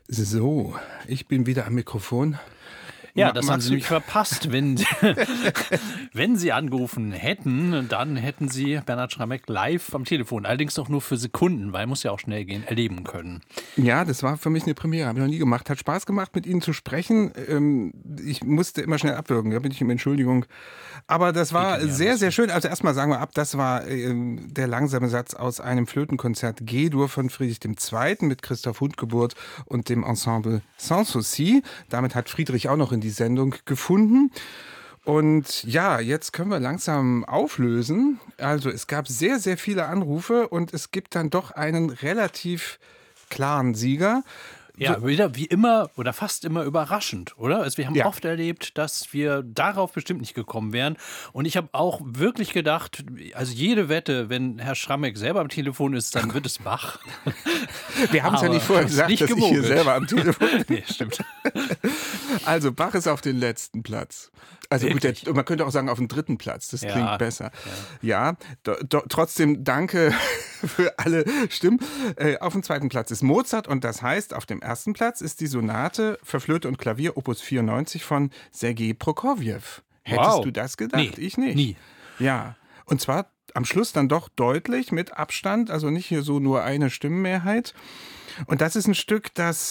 So, ich bin wieder am Mikrofon. Ja, das haben Sie nämlich verpasst. Wenn Sie angerufen hätten, dann hätten Sie Bernhard Schramek live am Telefon. Allerdings doch nur für Sekunden, weil muss ja auch schnell gehen, erleben können. Ja, das war für mich eine Premiere, habe ich noch nie gemacht. Hat Spaß gemacht, mit Ihnen zu sprechen. Ich musste immer schnell abwürgen, da bitte ich um Entschuldigung. Aber das war sehr, sehr schön. Also erstmal sagen wir ab, das war der langsame Satz aus einem Flötenkonzert G-Dur von Friedrich II. Mit Christoph Hundgeburt und dem Ensemble Sans Souci. Damit hat Friedrich auch noch in die Sendung gefunden. Und ja, jetzt können wir langsam auflösen. Also es gab sehr, sehr viele Anrufe und es gibt dann doch einen relativ klaren Sieger. Ja, wieder wie immer oder fast immer überraschend, oder? Also wir haben oft erlebt, dass wir darauf bestimmt nicht gekommen wären. Und ich habe auch wirklich gedacht, also jede Wette, wenn Herr Schramek selber am Telefon ist, dann wird es Bach. Wir haben es ja nicht vorher gesagt, nicht dass ich hier selber am Telefon bin. Nee, stimmt. Also Bach ist auf den letzten Platz. Also gut, man könnte auch sagen auf den dritten Platz, das klingt besser. Ja, trotzdem danke für alle Stimmen. Auf dem zweiten Platz ist Mozart und das heißt, auf dem ersten Platz ist die Sonate für Flöte und Klavier Opus 94 von Sergei Prokofjew. Hättest du das gedacht? Nee, ich nicht. Nie. Ja, und zwar am Schluss dann doch deutlich mit Abstand, also nicht hier so nur eine Stimmenmehrheit. Und das ist ein Stück, das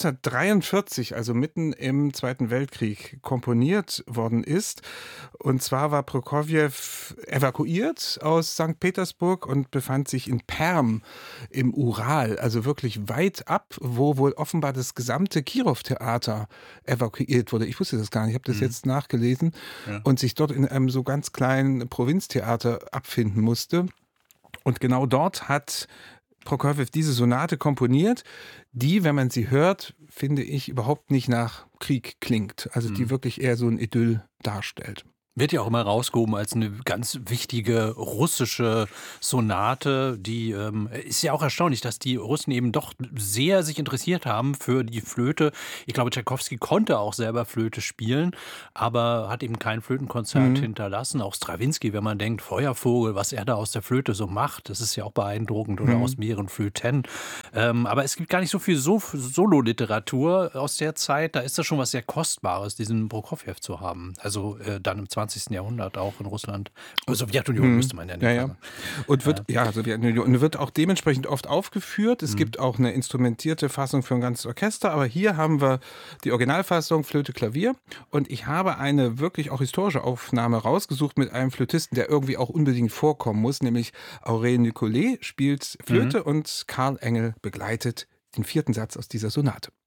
1943, also mitten im Zweiten Weltkrieg, komponiert worden ist. Und zwar war Prokofjew evakuiert aus St. Petersburg und befand sich in Perm im Ural, also wirklich weit ab, wo wohl offenbar das gesamte Kirov-Theater evakuiert wurde. Ich wusste das gar nicht, ich habe das jetzt nachgelesen. Ja. Und sich dort in einem so ganz kleinen Provinztheater abfinden musste. Und genau dort hat Prokofjew diese Sonate komponiert, die, wenn man sie hört, finde ich, überhaupt nicht nach Krieg klingt. Also die wirklich eher so ein Idyll darstellt. Wird ja auch immer rausgehoben als eine ganz wichtige russische Sonate. Die ist ja auch erstaunlich, dass die Russen eben doch sehr sich interessiert haben für die Flöte. Ich glaube, Tschaikowski konnte auch selber Flöte spielen, aber hat eben kein Flötenkonzert hinterlassen. Auch Strawinsky, wenn man denkt, Feuervogel, was er da aus der Flöte so macht, das ist ja auch beeindruckend, oder aus mehreren Flöten. Aber es gibt gar nicht so viel Solo-Literatur aus der Zeit. Da ist das schon was sehr Kostbares, diesen Prokofjew zu haben. Also dann im 20. Jahrhundert auch in Russland. Sowjetunion müsste man ja nicht sagen. Und Sowjetunion wird auch dementsprechend oft aufgeführt. Es gibt auch eine instrumentierte Fassung für ein ganzes Orchester, aber hier haben wir die Originalfassung Flöte, Klavier und ich habe eine wirklich auch historische Aufnahme rausgesucht mit einem Flötisten, der irgendwie auch unbedingt vorkommen muss, nämlich Aurel Nicolet spielt Flöte und Karl Engel begleitet den vierten Satz aus dieser Sonate.